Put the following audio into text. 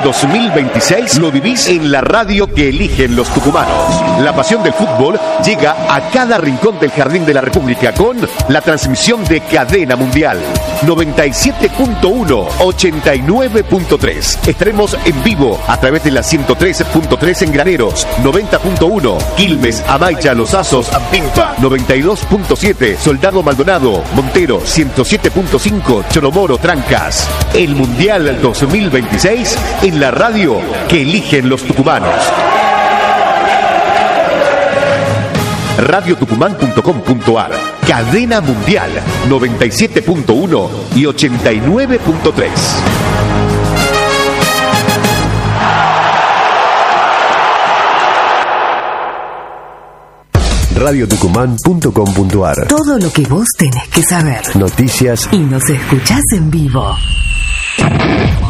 2026 lo vivís en la radio que eligen los tucumanos. La pasión del fútbol llega a cada rincón del Jardín de la República con la transmisión de Cadena Mundial. 97.1, 89.3. Estaremos en vivo a través de la 103.3 en Graneros, 90.1 Quilmes, Amaicha, Los Asos, Ampimpa, 92.7 Soldado Maldonado, Montero, 107.5 Choromoro, Trancas. El Mundial 2026 en la radio que eligen los tucumanos. radiotucumán.com.ar. Cadena Mundial 97.1 y 89.3. radiotucumán.com.ar. Todo lo que vos tenés que saber. Noticias Y nos escuchás en vivo.